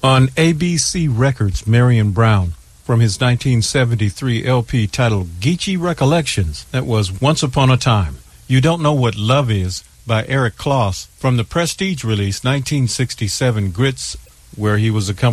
On ABC Records, Marion Brown, from his 1973 LP titled Geechee Recollections, that was Once Upon a Time. You Don't Know What Love Is by Eric Kloss, from the Prestige release 1967 Grits, where he was accompanied